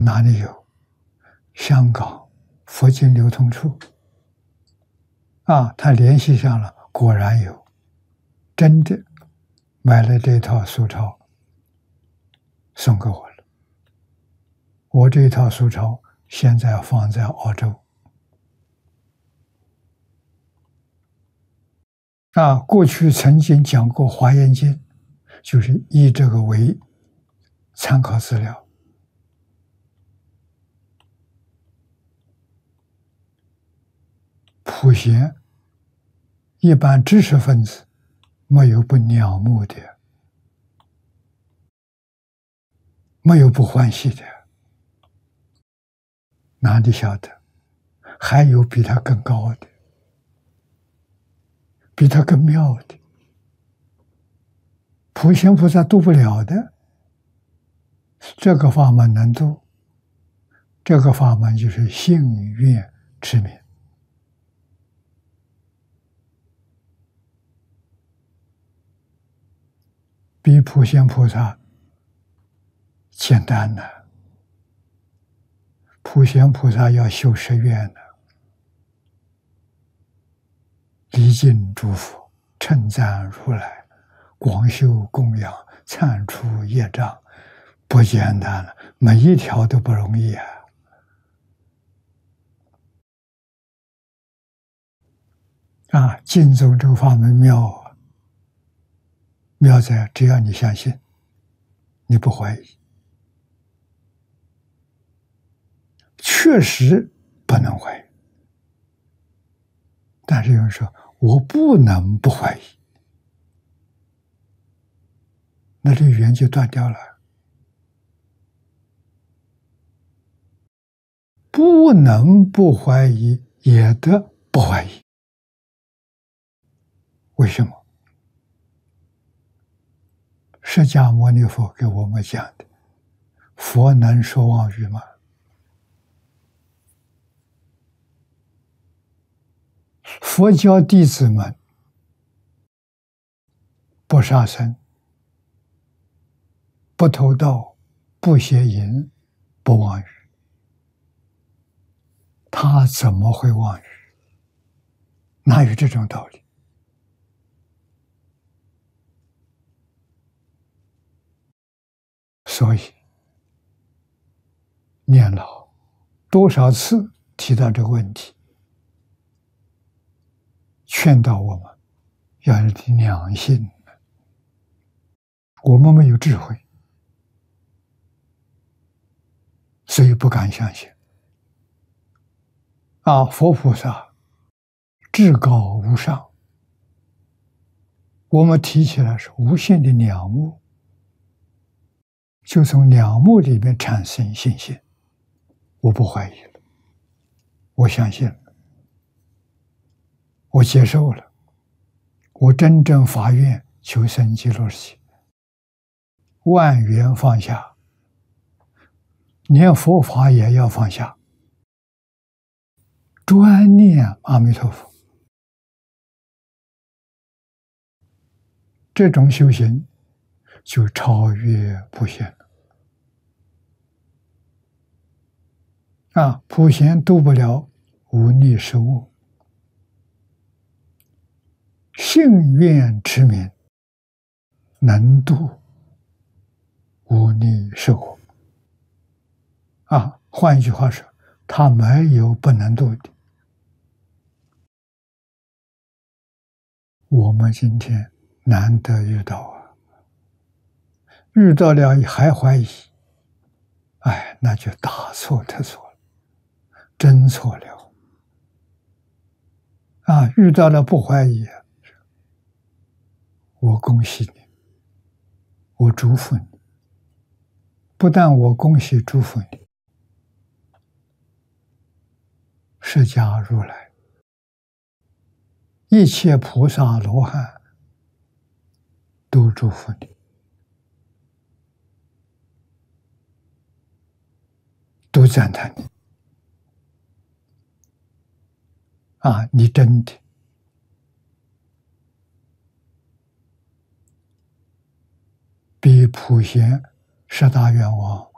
哪里有？香港佛经流通处他联系上了，果然有，真的买了这套书抄送给我了。我这套书抄现在放在澳洲。过去曾经讲过《华严经》，就是以这个为参考资料。普贤一般知识分子没有不仰慕的，没有不欢喜的，哪里晓得还有比他更高的，比他更妙的，普贤菩萨度不了的。这个法门能度，这个法门就是信愿持名。比普贤菩萨简单呢。普贤菩萨要修十愿呢，礼敬诸佛，称赞如来，广修供养，忏除业障，不简单了，每一条都不容易净宗这个法门妙妙在只要你相信，你不怀疑，确实不能怀疑。但是有人说我不能不怀疑，那这缘就断掉了。不能不怀疑也得不怀疑。为什么？释迦牟尼佛给我们讲的，佛能说妄语吗？佛教弟子们不杀生，不偷盗，不邪淫，不妄语，他怎么会妄语？哪有这种道理？所以念老多少次提到这个问题，劝导我们要有良心。我们没有智慧，所以不敢相信。佛菩萨至高无上，我们提起来是无限的仰慕，就从仰慕里面产生信心。我不怀疑了，我相信了，我接受了，我真正发愿求生极乐世界，万缘放下，连佛法也要放下，专念阿弥陀佛。这种修行就超越普贤了。普贤度不了无逆失误，信愿持名能度无逆失误。换一句话说，他没有不能度的。我们今天难得遇到遇到了还怀疑，那就大错特错了，真错了。遇到了不怀疑，我恭喜你，我祝福你。不但我恭喜祝福你，释迦如来、一切菩萨罗汉都祝福你，都赞叹你。你真的比普贤十大愿王